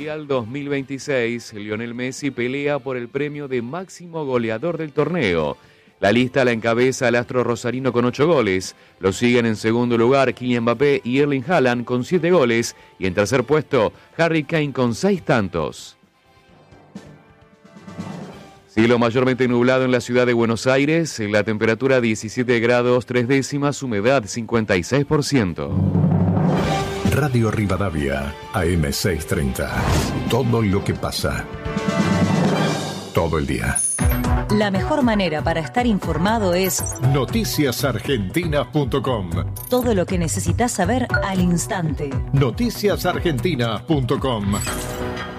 Mundial 2026, Lionel Messi pelea por el premio de máximo goleador del torneo. La lista la encabeza el astro rosarino con 8 goles. Lo siguen en segundo lugar Kylian Mbappé y Erling Haaland con 7 goles. Y en tercer puesto, Harry Kane con 6 tantos. Cielo mayormente nublado en la ciudad de Buenos Aires. La temperatura 17 grados 3 décimas, humedad 56%. Radio Rivadavia, AM630. Todo lo que pasa. Todo el día. La mejor manera para estar informado es noticiasargentinas.com. Todo lo que necesitas saber al instante. Noticiasargentinas.com.